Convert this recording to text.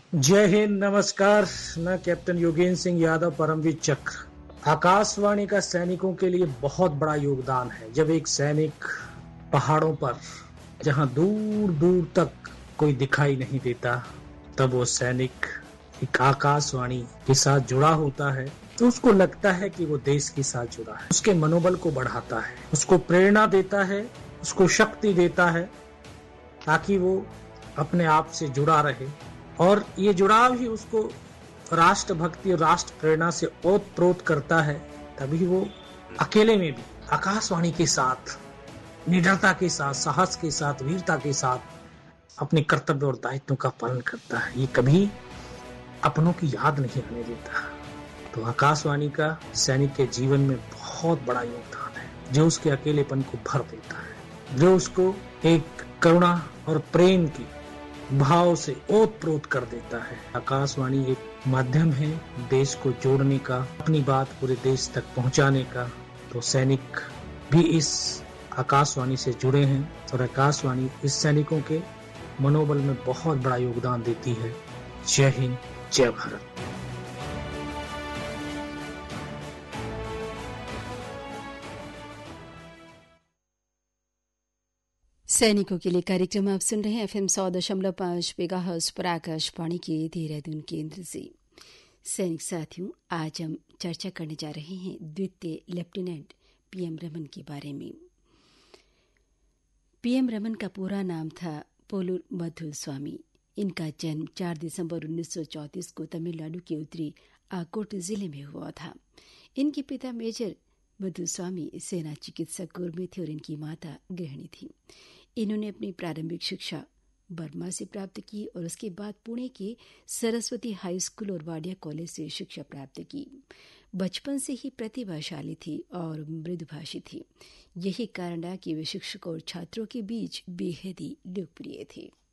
जय हिंद, नमस्कार। मैं कैप्टन योगेंद्र सिंह यादव, परमवीर चक्र। आकाशवाणी का सैनिकों के लिए बहुत बड़ा योगदान है। जब एक सैनिक पहाड़ों पर, जहां दूर दूर तक कोई दिखाई नहीं देता, तब वो सैनिक एक आकाशवाणी के साथ जुड़ा होता है तो उसको लगता है कि वो देश के साथ जुड़ा है। उसके मनोबल को बढ़ाता है, उसको प्रेरणा देता है, उसको शक्ति देता है ताकि वो अपने आप से जुड़ा रहे। और ये जुड़ाव ही उसको राष्ट्रभक्ति और राष्ट्र प्रेरणा से ओतप्रोत करता है। तभी वो अकेले में भी आकाशवाणी के साथ, निडरता के साथ, साहस के साथ, वीरता के साथ अपने कर्तव्य और दायित्वों का पालन करता है। ये कभी अपनों की याद नहीं आने देता। तो आकाशवाणी का सैनिक के जीवन में बहुत बड़ा योगदान है, जो उसके अकेलेपन को भर देता है, जो उसको एक करुणा और प्रेम की भाव से ओतप्रोत कर देता है। आकाशवाणी एक माध्यम है देश को जोड़ने का, अपनी बात पूरे देश तक पहुंचाने का। तो सैनिक भी इस आकाशवाणी से जुड़े हैं और आकाशवाणी इस सैनिकों के मनोबल में बहुत बड़ा योगदान देती है। जय हिंद, जय भारत। सैनिकों के लिए कार्यक्रम आप सुन रहे हैं FM 100.5 मेगाहर्ट्ज पर आकाशवाणी के देहरादून केंद्र से। सैनिक साथियों, आज हम चर्चा करने जा रहे हैं द्वितीय लेफ्टिनेंट PM रमन के बारे में। PM रमन का पूरा नाम था पोलूर मधुस्वामी। इनका जन्म 4 दिसंबर 1934 को तमिलनाडु के उत्तरी आकोट जिले में हुआ था। इनके पिता मेजर मधुस्वामी सेना चिकित्सक कुर्मी थे और इनकी माता गृहिणी थी। इन्होंने अपनी प्रारंभिक शिक्षा बर्मा से प्राप्त की और उसके बाद पुणे के सरस्वती हाई स्कूल और वाडिया कॉलेज से शिक्षा प्राप्त की। बचपन से ही प्रतिभाशाली थी और मृदुभाषी थी। यही कारण है कि वे शिक्षकों और छात्रों के बीच बेहद ही लोकप्रिय थे।